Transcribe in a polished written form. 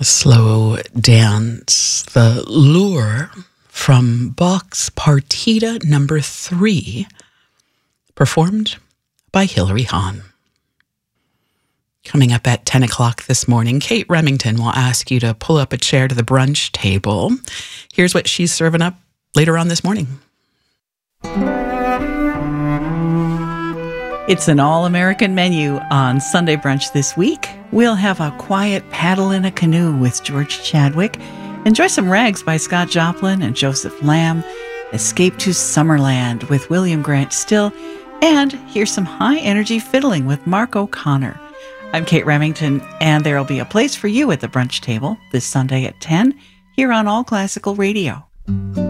Slow dance, the lure from Bach's Partita number 3, performed by Hilary Hahn. Coming up at 10 o'clock this morning, Kate Remington will ask you to pull up a chair to the brunch table. Here's what she's serving up later on this morning. It's an all-American menu on Sunday Brunch this week. We'll have a quiet paddle in a canoe with George Chadwick, enjoy some rags by Scott Joplin and Joseph Lamb, escape to Summerland with William Grant Still, and hear some high-energy fiddling with Mark O'Connor. I'm Kate Remington, and there'll be a place for you at the brunch table this Sunday at 10 here on All Classical Radio.